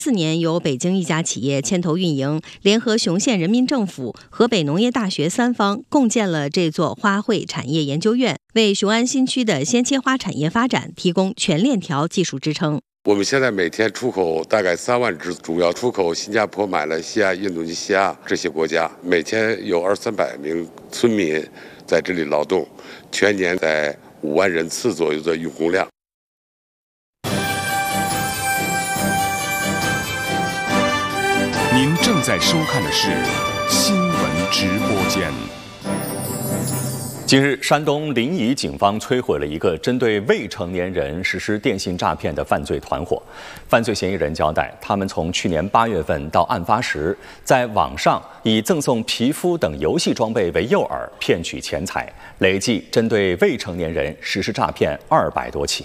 4年，由北京一家企业牵头运营，联合雄县人民政府、河北农业大学3方共建了这座花卉产业研究院，为雄安新区的鲜切花产业发展提供全链条技术支撑。 我们现在每天出口大概3万只，主要出口新加坡、马来西亚、印度尼西亚这些国家，每天有200-300名村民在这里劳动，全年在5万人次左右的用工量。 您正在收看的是新闻直播间。 近日，山东临沂警方摧毁了一个针对未成年人实施电信诈骗的犯罪团伙。犯罪嫌疑人交代，他们从去年8月份到案发时，在网上以赠送皮肤等游戏装备为诱饵，骗取钱财，累计针对未成年人实施诈骗200多起。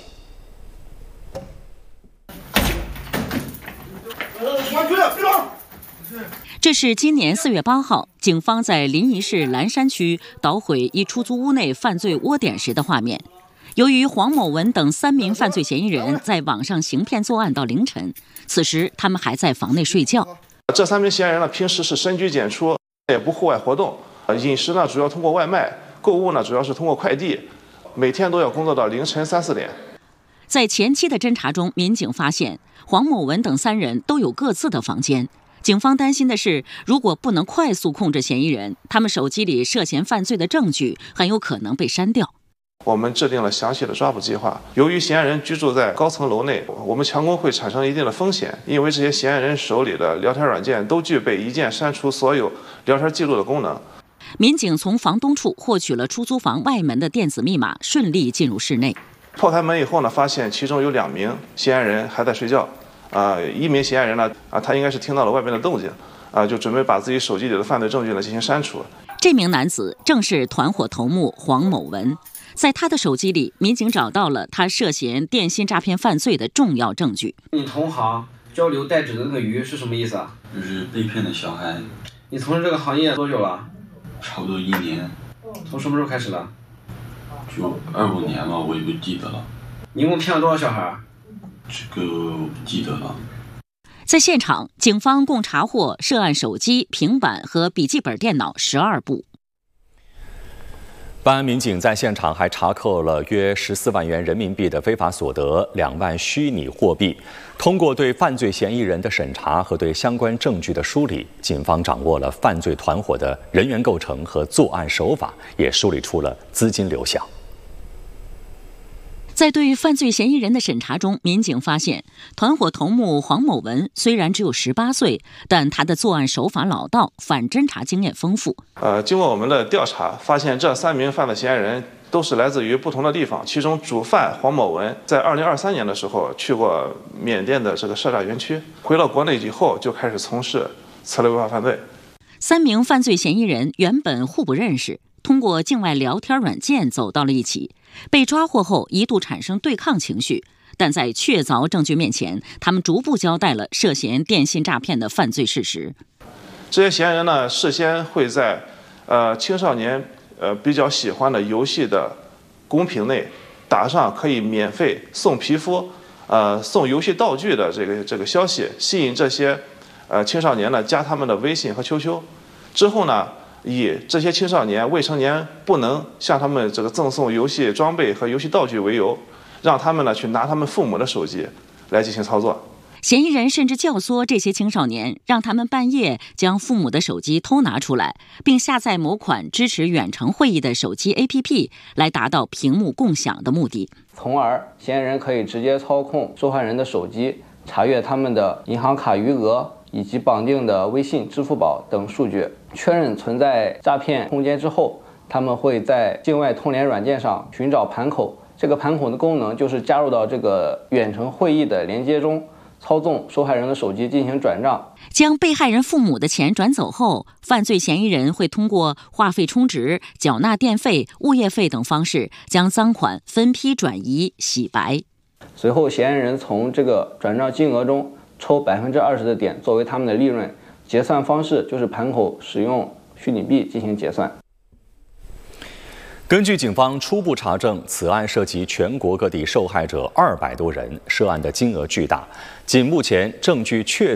这是今年4月8号，警方在临沂市蓝山区捣毁一出租屋内犯罪窝点时的画面。由于黄某文等3名犯罪嫌疑人在网上行骗作案到凌晨，此时他们还在房内睡觉。 这3名嫌疑人呢，平时是深居简出，也不户外活动，饮食呢主要通过外卖，购物呢主要是通过快递，每天都要工作到凌晨3、4点。 在前期的侦查中，民警发现黄某文等3人都有各自的房间。警方担心的是，如果不能快速控制嫌疑人，他们手机里涉嫌犯罪的证据很有可能被删掉。 我们制定了详细的抓捕计划。由于嫌疑人居住在高层楼内，我们强攻会产生一定的风险，因为这些嫌疑人手里的聊天软件都具备一键删除所有聊天记录的功能。 民警从房东处获取了出租房外门的电子密码，顺利进入室内。 破开门以后呢，发现其中有2名嫌疑人还在睡觉。一名嫌疑人呢，他应该是听到了外面的动静，就准备把自己手机里的犯罪证据呢进行删除。 这名男子正是团伙头目黄某文，在他的手机里，民警找到了他涉嫌电信诈骗犯罪的重要证据。 你同行交流代指的那个鱼是什么意思啊？ 就是被骗的小孩。 你从事这个行业多久了？ 差不多1年。 从什么时候开始的？ 就25年了，我也不记得了。 你一共骗了多少小孩？ 这个我不记得了。 在现场，警方共查获涉案手机、平板和笔记本电脑12部。 办案民警在现场还查扣了约14万元人民币的非法所得、2万虚拟货币。通过对犯罪嫌疑人的审查和对相关证据的梳理，警方掌握了犯罪团伙的人员构成和作案手法，也梳理出了资金流向。 在对犯罪嫌疑人的审查中，民警发现，团伙头目黄某文虽然只有18岁，但他的作案手法老道，反侦查经验丰富。 经过我们的调查，发现这3名犯罪嫌疑人都是来自于不同的地方。其中主犯黄某文在2023年的时候去过缅甸的这个设诈园区，回到国内以后就开始从事此类违法犯罪。 3名犯罪嫌疑人原本互不认识，通过境外聊天软件走到了一起。被抓获后，一度产生对抗情绪，但在确凿证据面前，他们逐步交代了涉嫌电信诈骗的犯罪事实。 这些嫌疑人呢，事先会在青少年比较喜欢的游戏的公屏内打上可以免费送皮肤、送游戏道具的这个消息，吸引这些青少年呢加他们的微信和 QQ， 之后呢，以这些青少年未成年不能向他们这个赠送游戏装备和游戏道具为由，让他们呢去拿他们父母的手机来进行操作。 嫌疑人甚至教唆这些青少年，让他们半夜将父母的手机偷拿出来，并下载某款支持远程会议的手机 APP， 来达到屏幕共享的目的。 从而，嫌疑人可以直接操控受害人的手机，查阅他们的银行卡余额以及绑定的微信、支付宝等数据。确认存在诈骗空间之后，他们会在境外通联软件上寻找盘口。这个盘口的功能就是加入到这个远程会议的连接中，操纵受害人的手机进行转账。 将被害人父母的钱转走后，犯罪嫌疑人会通过话费充值、缴纳电费、物业费等方式，将赃款分批转移洗白。 随后，嫌疑人从这个转账金额中抽20%的点作为他们的利润。结算方式就是盘口使用虚拟币进行结算。 根据警方初步查证，此案涉及全国各地受害者200多人，涉案的金额巨大。仅目前证据确